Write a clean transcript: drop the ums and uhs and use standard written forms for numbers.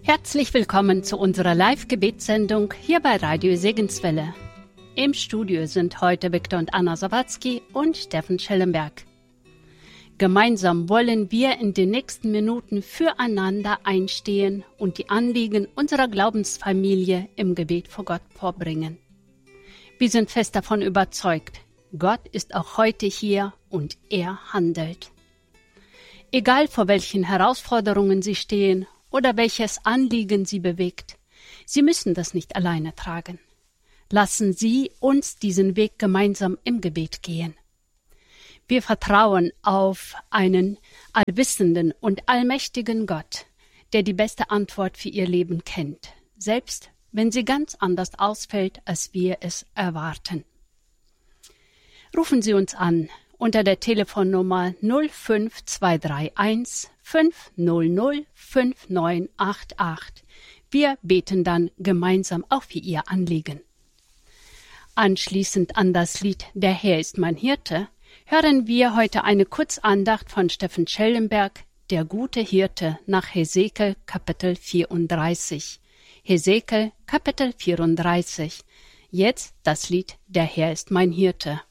Herzlich willkommen zu unserer Live-Gebetssendung hier bei Radio Segenswelle. Im Studio sind heute Viktor und Anna Sawatzki und Steffen Schellenberg. Gemeinsam wollen wir in den nächsten Minuten füreinander einstehen und die Anliegen unserer Glaubensfamilie im Gebet vor Gott vorbringen. Wir sind fest davon überzeugt, Gott ist auch heute hier und er handelt. Egal vor welchen Herausforderungen Sie stehen oder welches Anliegen Sie bewegt, Sie müssen das nicht alleine tragen. Lassen Sie uns diesen Weg gemeinsam im Gebet gehen. Wir vertrauen auf einen allwissenden und allmächtigen Gott, der die beste Antwort für Ihr Leben kennt, selbst wenn sie ganz anders ausfällt, als wir es erwarten. Rufen Sie uns an unter der Telefonnummer 05231 500 5988. Wir beten dann gemeinsam auch für Ihr Anliegen. Anschließend an das Lied »Der Herr ist mein Hirte« hören wir heute eine Kurzandacht von Steffen Schellenberg, der gute Hirte, nach Hesekiel Kapitel 34. Hesekiel Kapitel 34. Jetzt das Lied »Der Herr ist mein Hirte«.